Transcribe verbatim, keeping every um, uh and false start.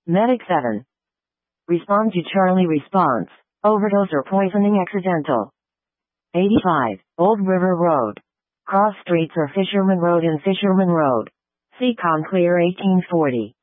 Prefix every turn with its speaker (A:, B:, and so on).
A: Medic seven. Respond to Charlie response. Overdose or poisoning accidental. eighty-five. Old River Road. Cross Streets or Fisherman Road and Fisherman Road. Seacon Clear eighteen forty.